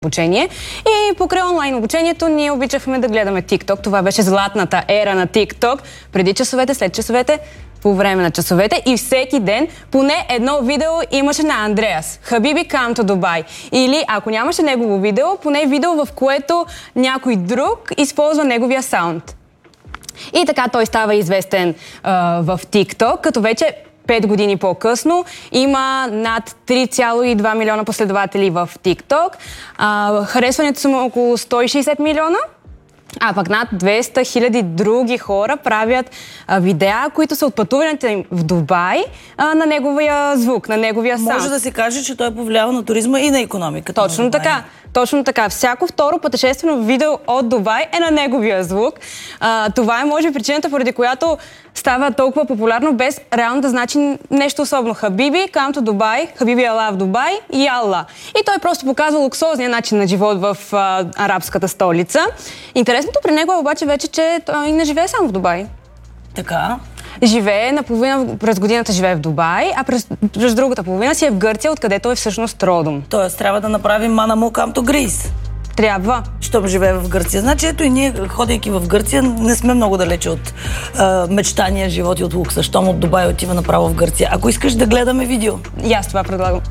обучение. И покрай онлайн обучението ние обичахме да гледаме TikTok. Това беше златната ера на TikTok. Преди часовете, след часовете, по време на часовете и всеки ден поне едно видео имаше на Андреас. Habibi come to Dubai. Или ако нямаше негово видео, поне видео, в което някой друг използва неговия саунд. И така той става известен в TikTok, като вече 5 години по-късно има над 3,2 милиона последователи в TikTok. Харесването са му около 160 милиона. А пък над 200 хиляди други хора правят видеа, които са от пътуването им в Дубай на неговия звук, на неговия саунд. Може да се каже, че той е повлиял на туризма и на икономиката. Точно така. Точно така. Всяко второ пътешествено видео от Дубай е на неговия звук. Това е, може би, причината, поради която става толкова популярно, без реално да значи нещо особено. Habibi come to Dubai, Habibi I love Dubai и Алла. И той просто показва луксозния начин на живот в арабската столица. Интересното при него е обаче вече, че той не живее само в Дубай. Така. Живее наполовина през годината живее в Дубай, а през другата половина си е в Гърция, откъдето е всъщност родом. Тоест трябва да направим Манаму come to Greece. Трябва. Щом живее в Гърция. Значи ето и ние, ходейки в Гърция, не сме много далече от мечтания живот и от лукса. Щом от Дубай отива направо в Гърция. Ако искаш да гледаме видео. И аз това предлагам.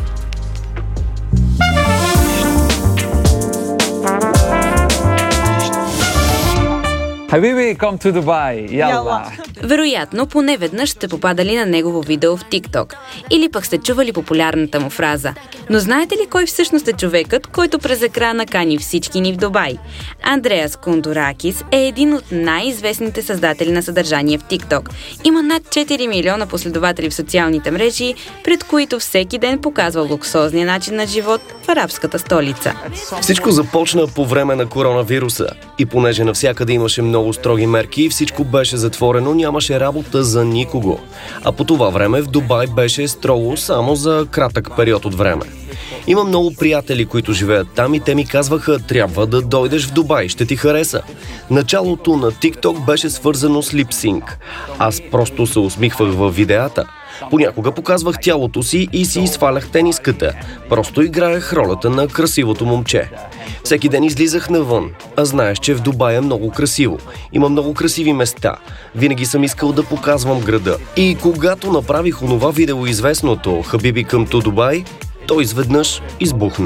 Habibi, come to Dubai. Ялла. Вероятно, поне веднъж сте попадали на негово видео в TikTok. Или пък сте чували популярната му фраза. Но знаете ли кой всъщност е човекът, който през екрана кани всички ни в Дубай? Андреас Кондоракис е един от най-известните създатели на съдържание в TikTok. Има над 4 милиона последователи в социалните мрежи, пред които всеки ден показва луксозния начин на живот в арабската столица. Всичко започна по време на коронавируса. И понеже навсякъде имаше много строги мерки и всичко беше затворено, нямаше работа за никого. А по това време в Дубай беше строго само за кратък период от време. Има много приятели, които живеят там и те ми казваха: трябва да дойдеш в Дубай, ще ти хареса. Началото на TikTok беше свързано с липсинг. Аз просто се усмихвах във видеята. Понякога показвах тялото си и си свалях тениската. Просто играех ролята на красивото момче. Всеки ден излизах навън, а знаеш, че в Дубай е много красиво. Има много красиви места. Винаги съм искал да показвам града. И когато направих онова видео известното Habibi come to Dubai, той изведнъж избухна.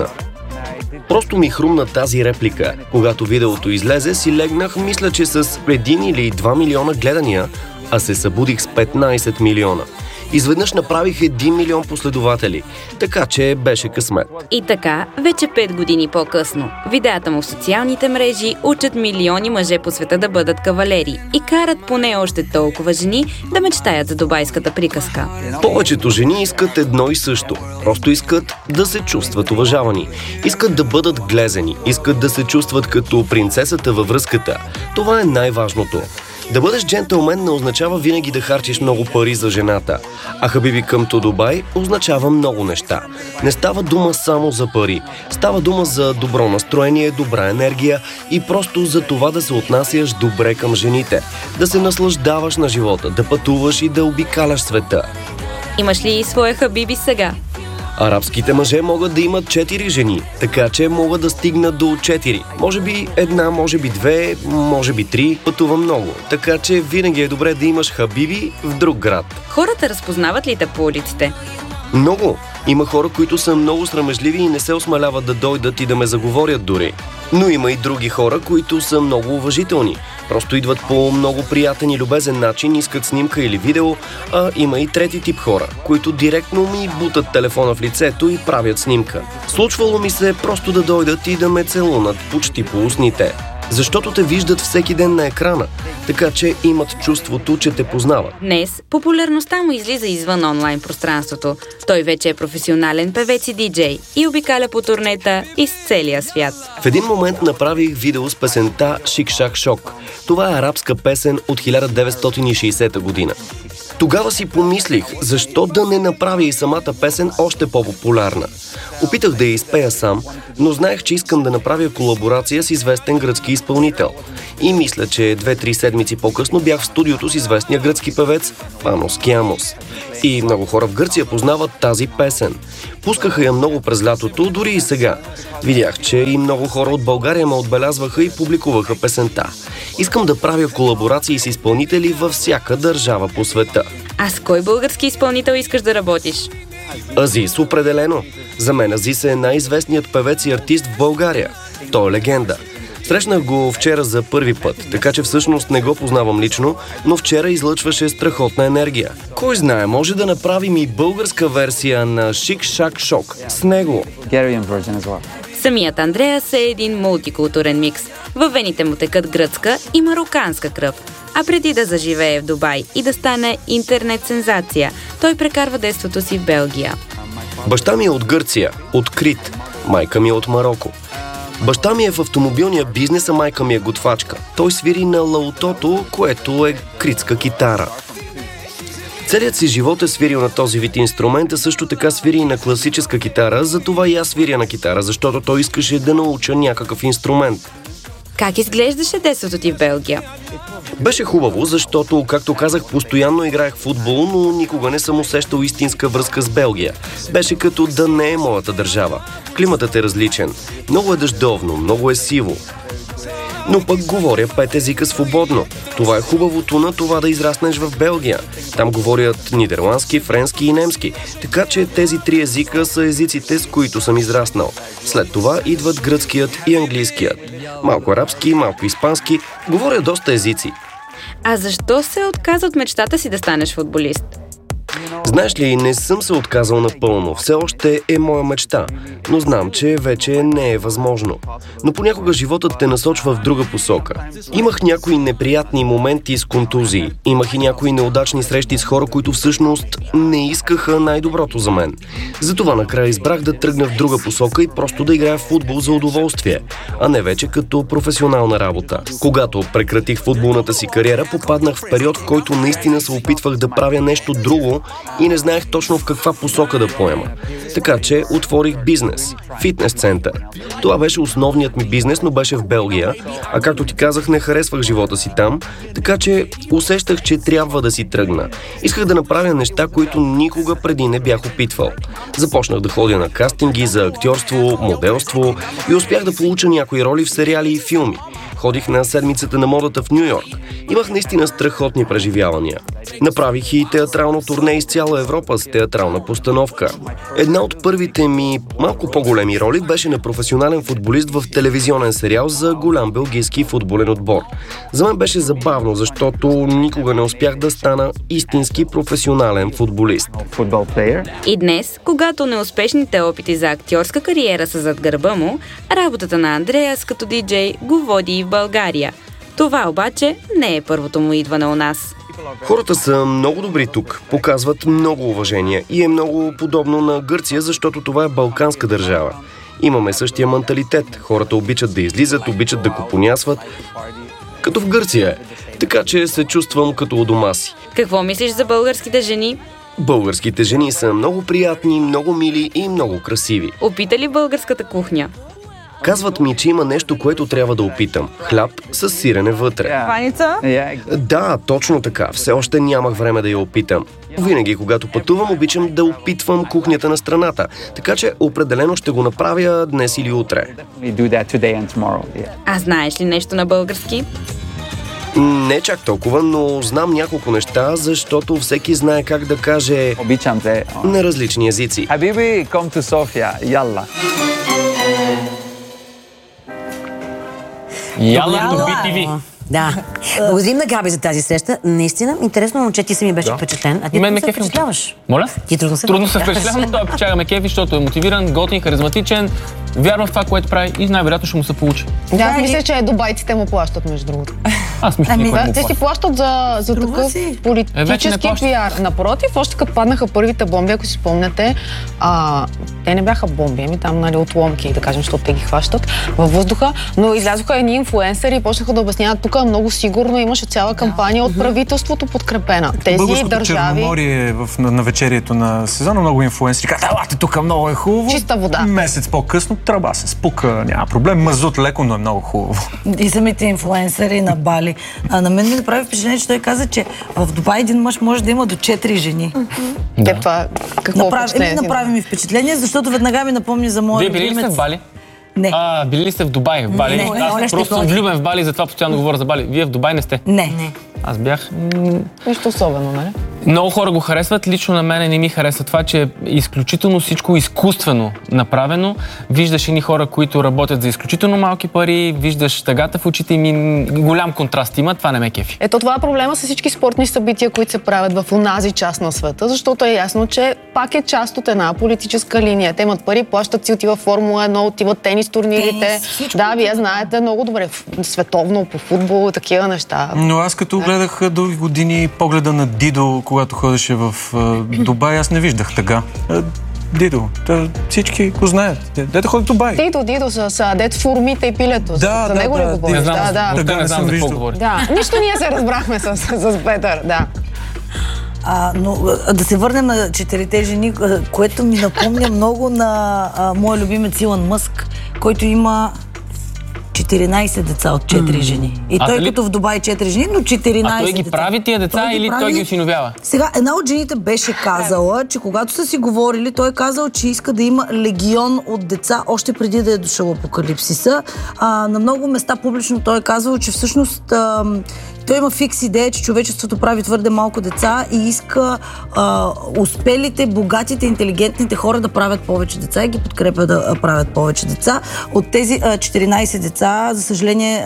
Просто ми хрумна тази реплика. Когато видеото излезе, си легнах, мисля, че с 1 или 2 милиона гледания, а се събудих с 15 милиона. Изведнъж направих 1 милион последователи, така че беше късмет. И така, вече 5 години по-късно, видеята му в социалните мрежи учат милиони мъже по света да бъдат кавалери и карат поне още толкова жени да мечтаят за дубайската приказка. Повечето жени искат едно и също. Просто искат да се чувстват уважавани. Искат да бъдат глезени. Искат да се чувстват като принцесата във връзката. Това е най-важното. Да бъдеш джентълмен не означава винаги да харчиш много пари за жената. А Habibi come to Dubai означава много неща. Не става дума само за пари. Става дума за добро настроение, добра енергия и просто за това да се отнасяш добре към жените. Да се наслаждаваш на живота, да пътуваш и да обикаляш света. Имаш ли своя Habibi сега? Арабските мъже могат да имат 4 жени, така че могат да стигнат до 4. Може би 1, може би 2, може би 3, пътува много. Така че винаги е добре да имаш Habibi в друг град. Хората разпознават ли те по улиците? Много. Има хора, които са много срамежливи и не се осмеляват да дойдат и да ме заговорят дори. Но има и други хора, които са много уважителни. Просто идват по много приятен и любезен начин, искат снимка или видео, а има и трети тип хора, които директно ми бутат телефона в лицето и правят снимка. Случвало ми се просто да дойдат и да ме целунат почти по устните. Защото те виждат всеки ден на екрана, така че имат чувството, че те познават. Днес популярността му излиза извън онлайн пространството. Той вече е професионален певец и диджей и обикаля по турнета из целия свят. В един момент направих видео с песента Шик Шак Шок. Това е арабска песен от 1960 година. Тогава си помислих, защо да не направя и самата песен още по-популярна. Опитах да я изпея сам, но знаех, че искам да направя колаборация с известен гръцки изпълнител. И мисля, че 2-3 седмици по-късно бях в студиото с известния гръцки певец Панос Киамос. И много хора в Гърция познават тази песен. Пускаха я много през лятото, дори и сега. Видях, че и много хора от България ме отбелязваха и публикуваха песента. Искам да правя колаборации с изпълнители във всяка държава по света. А с кой български изпълнител искаш да работиш? Азис определено. За мен Азис е най-известният певец и артист в България. Той е легенда. Срещнах го вчера за първи път, така че всъщност не го познавам лично, но вчера излъчваше страхотна енергия. Кой знае, може да направим и българска версия на Шик Шак Шок с него. Самият Андреас е един мултикултурен микс. Във вените му текат гръцка и мароканска кръв. А преди да заживее в Дубай и да стане интернет сензация, той прекарва детството си в Белгия. Баща ми е от Гърция, от Крит. Майка ми е от Мароко. Баща ми е в автомобилния бизнес, а майка ми е готвачка. Той свири на лаутото, което е критска китара. Целият си живот е свирил на този вид инструмент, а също така свири и на класическа китара, затова и аз свиря на китара, защото той искаше да науча някакъв инструмент. Как изглеждаше детството ти в Белгия? Беше хубаво, защото, както казах, постоянно играех в футбол, но никога не съм усещал истинска връзка с Белгия. Беше като да не е моята държава. Климатът е различен. Много е дъждовно, много е сиво. Но пък говоря 5 езика свободно. Това е хубавото на това да израснеш в Белгия. Там говорят нидерландски, френски и немски. Така че тези 3 езика са езиците, с които съм израснал. След това идват гръцкият и английският. Малко арабски, малко испански. Говоря доста езици. А защо се отказа от мечтата си да станеш футболист? Знаеш ли, не съм се отказал напълно. Все още е моя мечта. Но знам, че вече не е възможно. Но понякога животът те насочва в друга посока. Имах някои неприятни моменти с контузии. Имах и някои неудачни срещи с хора, които всъщност не искаха най-доброто за мен. Затова накрая избрах да тръгна в друга посока и просто да играя в футбол за удоволствие, а не вече като професионална работа. Когато прекратих футболната си кариера, попаднах в период, в който наистина се опитвах да правя нещо друго и не знаех точно в каква посока да поема. Така че отворих бизнес – фитнес център. Това беше основният ми бизнес, но беше в Белгия, а както ти казах, не харесвах живота си там, така че усещах, че трябва да си тръгна. Исках да направя неща, които никога преди не бях опитвал. Започнах да ходя на кастинги за актьорство, моделство и успях да получа някои роли в сериали и филми. Ходих на седмицата на модата в Ню-Йорк. Имах наистина страхотни преживявания. Направих и театрално турне из цяла Европа с театрална постановка. Една от първите ми малко по-големи роли беше на професионален футболист в телевизионен сериал за голям белгийски футболен отбор. За мен беше забавно, защото никога не успях да стана истински професионален футболист. И днес, когато неуспешните опити за актьорска кариера са зад гърба му, работата на Андреас като диджей го води и в България. Това обаче не е първото му идване у нас. Хората са много добри тук, показват много уважение и е много подобно на Гърция, защото това е балканска държава. Имаме същия менталитет. Хората обичат да излизат, обичат да купонясват. Като в Гърция е. Така че се чувствам като у дома си. Какво мислиш за българските жени? Българските жени са много приятни, много мили и много красиви. Опита ли българската кухня? Казват ми, че има нещо, което трябва да опитам. Хляб с сирене вътре. Ваница? Да, точно така. Все още нямах време да я опитам. Винаги, когато пътувам, обичам да опитвам кухнята на страната. Така че определено ще го направя днес или утре. А знаеш ли нещо на български? Не чак толкова, но знам няколко неща, защото всеки знае как да каже Обичам те на различни езици. Хабиби, come to София. Ялла. Яла до BTV. Да. Благодарим на Габи за тази среща. Наистина, интересно момче, ти ми беше впечатлен. А ти трудно се впечатляваш. Моля? Ти трудно се впечатлявам, но той печага ме кефи, защото е мотивиран, готин, харизматичен, вярва в това, което прави и най-вероятно ще му се получи. Да, аз мисля, че дубайците му плащат, между другото. Аз мисля, че никой не му те си плащат за такъв политически пиар. Напротив, още като паднаха първите бомби, ако си спомняте, те не бяха бомби, там отломки, да кажем, защото те ги хващат във въздуха, но излязоха едни инфлуенсъри и почнаха да обясняват, тук много сигурно имаше цяла кампания от правителството подкрепена. Тези Българското държави... Черноморие на навечерието на сезона много инфлуенсъри казват, елате тук много е хубаво. Чиста вода. Месец по-късно тръба се спука, няма проблем, мазут леко, но е много хубаво. И самите инфлуенсъри на Бали. На мен ми направи впечатление, че той каза, че в Дубай един мъж може да има до 4 жени. Това какво направи ми впечатление, защото веднага ми напомни за моя любимец. Вие били ли сте в Бали? Не. Били ли сте в Дубай? В Бали? Не. Аз просто съм влюбен в Бали, затова постоянно говоря за Бали. Вие в Дубай не сте? Не. Аз бях... Нищо особено, нали? Много хора го харесват. Лично на мене не ми харесва това, че е изключително всичко изкуствено направено. Виждаш едни хора, които работят за изключително малки пари, виждаш тъгата в очите им, голям контраст има, това не ме кефи. Ето това е проблема с всички спортни събития, които се правят в онази част на света, защото е ясно, че пак е част от една политическа линия. Те имат пари, плащат си, отива Формула 1, отиват тенис турнирите. Да, вие знаете много добре. Световно, по футбол, такива неща. Но аз като гледах дълги години погледа на Дидо, когато ходеше в Дубай, аз не виждах тъга. Дидо, всички го знаят. Дето ходи в Дубай. Дидо с дет формите и пилето. За него ли говориш? Не знам, не знам за какво говори. Да, нищо ние се разбрахме с Петър, да. Но да се върнем на 4-те жени, което ми напомня много на моя любимец Илон Мъск, който има 14 деца от 4 жени. И той като в Дубай 4 жени, но 14 деца. А той ги прави тия деца или той ги осиновява? Сега, една от жените беше казала, че когато са си говорили, той е казал, че иска да има легион от деца, още преди да е дошъл апокалипсиса. На много места публично той е казал, че всъщност той има фикс идея, че човечеството прави твърде малко деца и иска успелите, богатите, интелигентните хора да правят повече деца и ги подкрепя да правят повече деца. От тези 14 деца, за съжаление,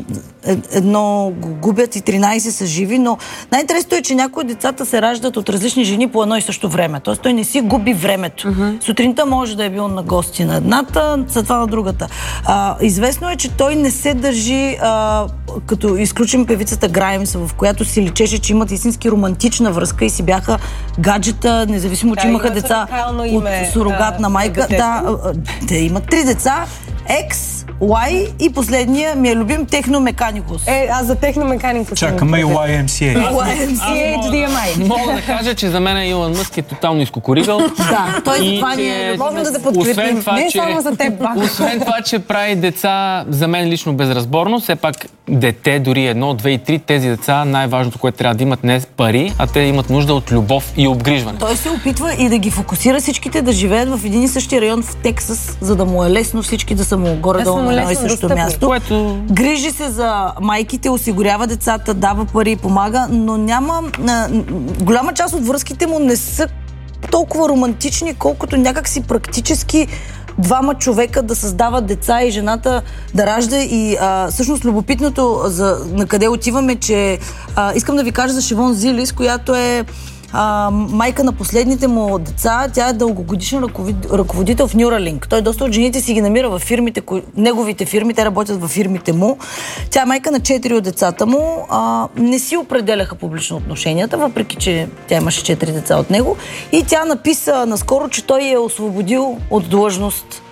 едно го губят и 13 са живи, но най-интересното е, че някои от децата се раждат от различни жени по едно и също време. Тоест той не си губи времето. Сутринта може да е бил на гости на едната, след това на другата. Известно е, че той не се държи, като изключим певицата Граймс, в която си личеше, че имат истински романтична връзка и си бяха гаджета, независимо, че имаха деца от сурогатна майка. Те имат 3 деца. X, Y и последния ми е любим Техномеканикус. Аз за Техномеканикус. Чакаме и YMCA. HDMI. Мога да кажа, че за мен Илон Мъск е тотално изкукуригал. Да, той за това ние можем да подкрепим. Не само за теб, бак. Освен това, че прави деца за мен лично безразборно, все пак дете, дори 1, 2 и 3, тези деца, най-важното, което трябва да имат, не е пари, а те имат нужда от любов и обгрижване. Той се опитва и да ги фокусира всичките да живеят в един и същи район в Тексас, за да му е лесно всички да са му горе-долу на едно и също място. Грижи се за майките, осигурява децата, дава пари, помага, но няма... Голяма част от връзките му не са толкова романтични, колкото някакси практически двама човека да създават деца и жената да ражда. И всъщност любопитното на къде отиваме, че искам да ви кажа за Шивон Зилис, която е майка на последните му деца. Тя е дългогодишен ръководител в Neuralink. Той доста от жените си ги намира в фирмите, неговите фирми, те работят в фирмите му. Тя е майка на 4 от децата му. Не си определяха публично отношенията, въпреки че тя имаше 4 деца от него. И тя написа наскоро, че той е освободил от длъжност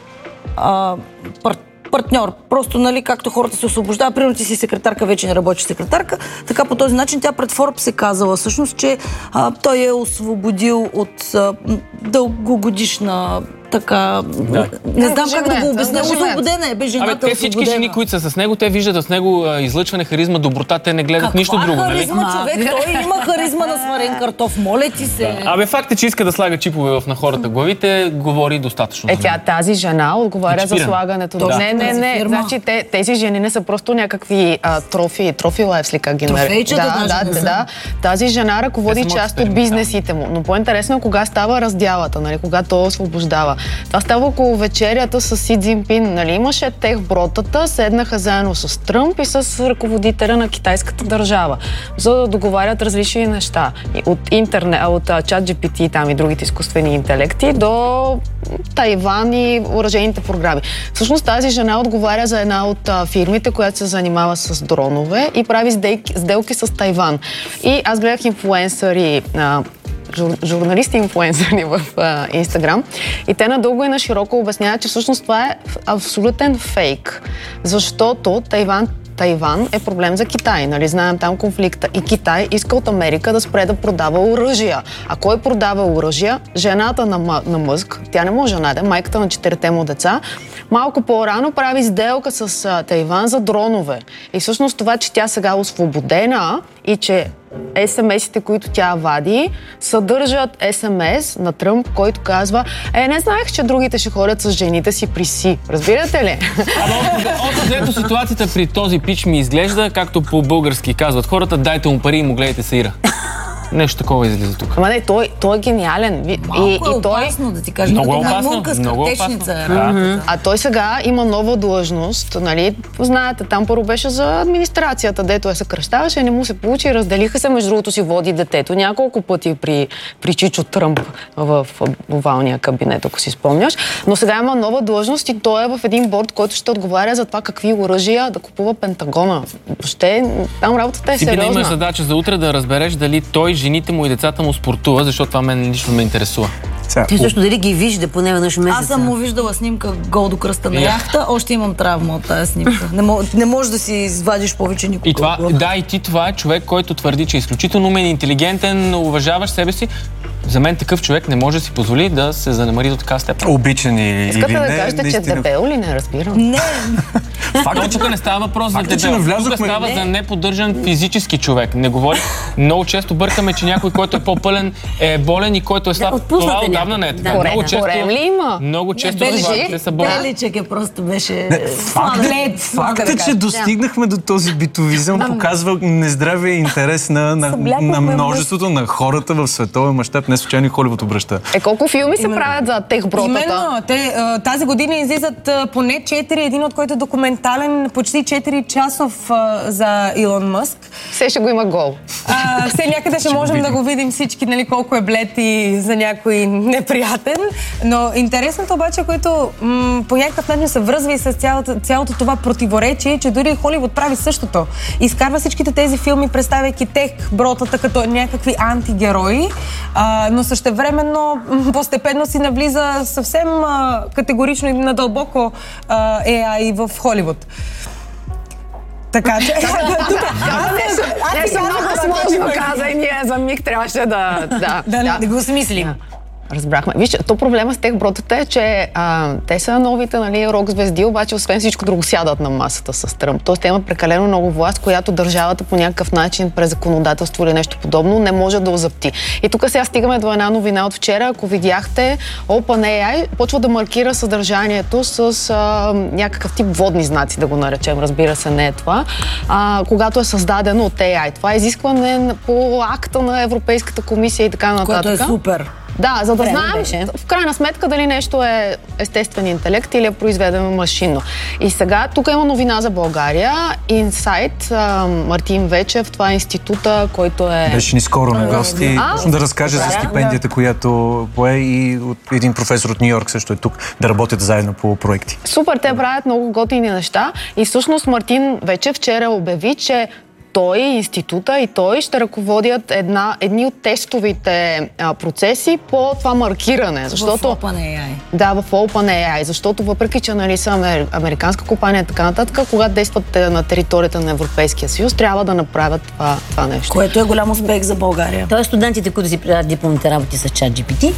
партньор. Просто, нали, както хората се освобождават, примерно ти си секретарка, вече не работиш секретарка, така по този начин тя пред Forbes се казала всъщност, че той е освободил от дългогодишна така... Не знам как да го обясня. Освободена е, бе, жената те всички жени, които са с него, те виждат с него излъчване, харизма, доброта, те не гледат нищо друго, нали? Харизма, човек? Той има харизма на сварен картоф, моля ти се. Факт е, че иска да слага чипове на хората главите, говори достатъчно. Тази жена отговаря за слагането. Не. Значи тези жени не са просто някакви трофи лайфс ли, как ги наричат. Да. Тази жена ръководи част от бизнесите му. Но по-интересно е кога става раздялата, нали? Кога той освобождава. Това става около вечерята с Си Цзинпин. Нали? Имаше тех бротата, седнаха заедно с Тръмп и с ръководителя на китайската държава, за да договарят различни неща. От интернет, от ChatGPT там и другите изкуствени интелекти до Тайван и оръжейните програми. Всъщност тази жена отговаря за една от фирмите, която се занимава с дронове и прави сделки с Тайван. И аз гледах инфлуенсъри журналисти и инфлуенсъри в Инстаграм. И те надълго и на широко обясняват, че всъщност това е абсолютен фейк. Защото Тайван е проблем за Китай, нали? Знаем там конфликта. И Китай иска от Америка да спре да продава оръжия. А кой продава оръжия? Жената на Мъск, тя не може да найде, майката на 4 му деца, малко по-рано прави сделка с Тайван за дронове. И всъщност това, че тя сега е освободена и че SMS-ите, които тя вади, съдържат SMS на Тръмп, който казва: не знаех, че другите ще ходят с жените си при си. Разбирате ли? Ето ситуацията при този пич ми изглежда, както по-български казват хората: дайте му пари и му гледайте саира. Нещо такова излиза тук. Ама не, той е гениален. Малко е опасно да ти кажа. Много опасно. А той сега има нова длъжност, нали? Знаете, там първо беше за администрацията, дето съкращаваше, не му се получи, разделиха се, между другото си води детето няколко пъти при Чичо Тръмп в овалния кабинет, ако си спомняш. Но сега има нова длъжност и той е в един борд, който ще отговаря за това какви оръжия да купува Пентагона. Там работата е сериозна. Ти имаш задача за утре да разбереш дали той, жените му и децата му спортува, защото това мен лично ме интересува. Ти също дали ги вижда поне веднъж месеца? Аз съм му виждала снимка гол до кръста на яхта, още имам травма от тази снимка. Не можеш да си извадиш повече никога. И това, и ти това е човек, който твърди, че е изключително умен, интелигентен, уважаваш себе си. За мен такъв човек не може да си позволи да се занемари до така степен. Обичан или не. Искате да кажете, че дебел ли? Не разбирам. Не. Факт, тук не става въпрос за дебел. Тук става за неподдържан физически човек. Не говори. Много често бъркаме, че някой, който е по-пълен, е болен и който е слаб. Това отдавна не е така. Корем ли има? Много често те са болни. Беличък е просто беше... Фактът, че достигнахме до този битовизъм, показва нездравия интерес на множеството, на хората в световен мащаб. Не случайно и Холивуд обръща. Колко филми се правят за техбротата? Именно. Тази година излизат поне 4, един от който е документален, почти 4 часов за Илон Мъск. Все ще го има гол. Все някъде ще можем да го видим всички, нали, колко е блед и за някой неприятен. Но интересното обаче, което по някакъв начин се връзва и с цялото това противоречие, че дори Холивуд прави същото. Изкарва всичките тези филми, представяйки техбротата като някакви антигерои, но същевременно постепенно си навлиза съвсем категорично и надълбоко AI в Холивуд. Така че... Нещо много сложно каза и ние за миг трябваше да го смислим. Разбрахме. Виж, то проблема с техбротата е, че те са новите, нали, рок-звезди, обаче освен всичко друго сядат на масата с Тръмп. Тоест те имат прекалено много власт, която държавата по някакъв начин през законодателство или нещо подобно не може да озапти. И тук сега стигаме до една новина от вчера. Ако видяхте, OpenAI почва да маркира съдържанието с някакъв тип водни знаци, да го наречем. Разбира се, не е това. Когато е създадено от AI. Това е изискване по акта на Европейската комисия и така нататък. Което е супер. Да, за да знаем в крайна сметка дали нещо е естествен интелект или е произведено машинно. И сега тук има новина за България. Инсайт, Мартин Вечев, това е института, който е... Беше ни скоро на гости. Да разкаже за стипендията, която пое, и от един професор от Нью-Йорк също е тук, да работят заедно по проекти. Супер, те правят много готини неща. И всъщност Мартин Вечев вчера обяви, че той, института и той ще ръководят едни от тестовите процеси по това маркиране. Защото, в OpenAI. Да, в OpenAI. Защото въпреки, че нали, са американска компания и така нататък, когато действат на територията на Европейския съюз, трябва да направят това нещо. Което е голям успех за България. Тоест студентите, които си правят дипломните работи с ChatGPT,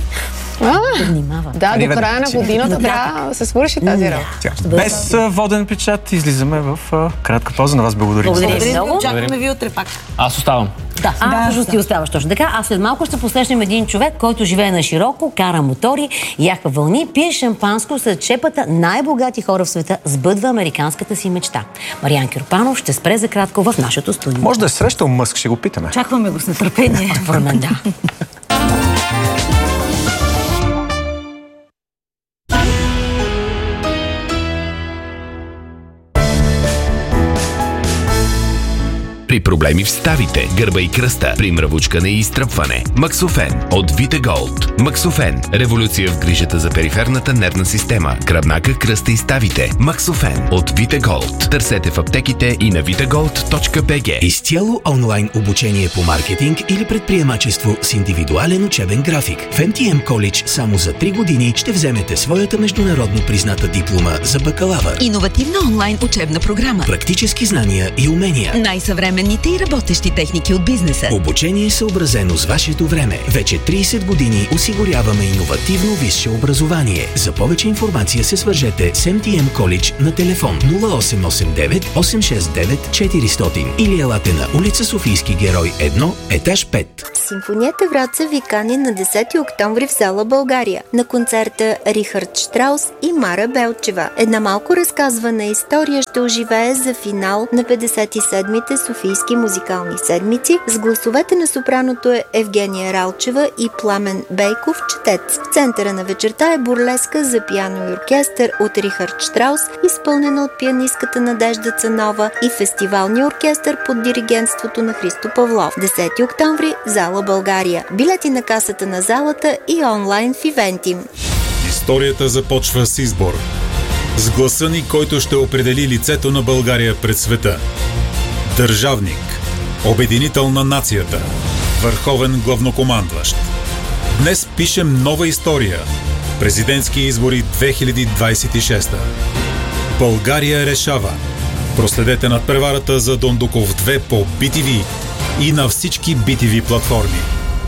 да, до края на годината трябва да се свърши тази работа. Без воден печат излизаме в кратка пауза. На вас благодарим. Благодарим много. Очакваме ви утре пак. Аз оставам. Да, всъщност ти оставаш точно така. А след малко ще посрещнем един човек, който живее на широко, кара мотори, яха вълни, пие шампанско след шепата най-богати хора в света, сбъдва американската си мечта. Мариан Кюрпанов ще спре за кратко в нашето студио. Може да е срещал Мъск, ще го питаме. Очакваме го с нетърпение. Според мен, да. при проблеми в ставите, гърба и кръста, при мравучкане и изтръпване. Максофен от Vitagold. Максофен. Революция в грижата за периферната нервна система, гръбнака, кръста и ставите. Максофен от Vitagold. Търсете в аптеките и на vitagold.bg. Изцяло онлайн обучение по маркетинг или предприемачество с индивидуален учебен график. В MTM College само за 3 години ще вземете своята международно призната диплома за бакалавър. Иновативна онлайн учебна програма. Практически знания и умения. Най-съвременните и работещи техники от бизнеса. Обучение съобразено с вашето време. Вече 30 години осигуряваме иновативно висше образование. За повече информация се свържете с MTM College на телефон 0889 869 400 или елате на улица Софийски герой 1, етаж 5. Симфонията Враца ви кани на 10 октомври в зала България на концерта Рихард Штраус и Мара Белчева. Една малко разказвана история ще оживее за финал на 57-те Софийски музикални седмици с гласовете на сопраното Евгения Ралчева и Пламен Бейков, четец. В центъра на вечерта е бурлеска за пиано и оркестър от Рихард Штраус, изпълнена от пианистката Надежда Цанова и фестивалния оркестър под диригентството на Христо Павлов. 10 октомври, зала България. Билети на касата на залата и онлайн в Ивентим. Историята започва с избор. С гласа ни, който ще определи лицето на България пред света. Държавник. Обединител на нацията. Върховен главнокомандващ. Днес пишем нова история. Президентски избори 2026. България решава. Проследете надпреварата за Дондуков 2 по BTV и на всички BTV платформи.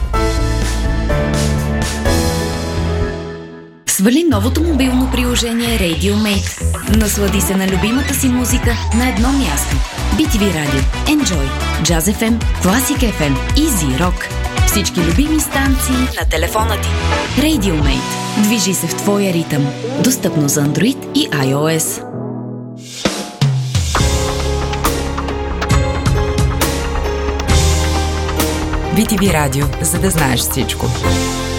Свали новото мобилно приложение RadioMate. Наслади се на любимата си музика на едно място. BTV Radio, Enjoy, Jazz FM, Classic FM, Easy Rock. Всички любими станции на телефона ти. RadioMate. Движи се в твоя ритъм. Достъпно за Android и iOS. BTV Radio, за да знаеш всичко.